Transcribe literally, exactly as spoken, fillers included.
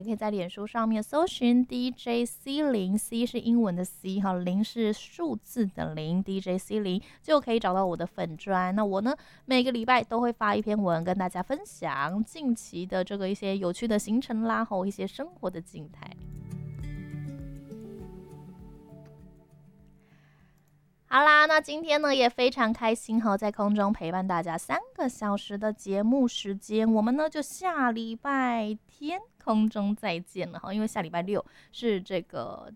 也可以在脸书上面搜寻 D J C 零 ，C 是英文的 C 哈，零是数字的零 ，D J C 零就可以找到我的粉专。那我呢，每个礼拜都会发一篇文跟大家分享近期的这个一些有趣的行程啦，和一些生活的静态。好啦，那今天呢也非常开心哈，在空中陪伴大家三个小时的节目时间，我们呢就下礼拜天空中再见了哈，因为下礼拜六是这个